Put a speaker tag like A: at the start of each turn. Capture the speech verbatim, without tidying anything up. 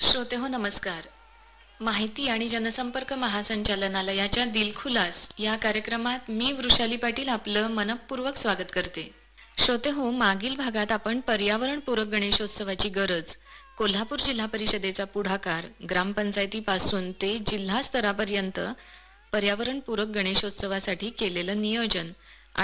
A: श्रोते हो नमस्कार. माहिती आणि जनसंपर्क महासंचालनालयाच्या दिलखुलास या कार्यक्रमात मी वृषाली पाटील आपलं मनपूर्वक स्वागत करते. श्रोते हो, मागील भागात आपण पर्यावरणपूरक गणेशोत्सवाची गरज, कोल्हापूर जिल्हा परिषदेचा पुढाकार, ग्रामपंचायतीपासून ते जिल्हा स्तरापर्यंत पर्यावरणपूरक गणेशोत्सवासाठी केलेलं नियोजन